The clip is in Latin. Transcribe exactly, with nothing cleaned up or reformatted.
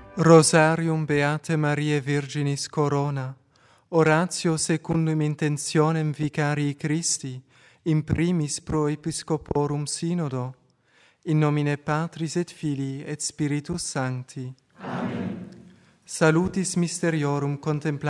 Rosarium Beate Mariae Virginis Corona, oratio secundum intentionem Vicarii Christi, in primis pro Episcoporum Synodo, in nomine Patris et Filii et Spiritus Sancti. Amen. Salutis Mysteriorum contemplans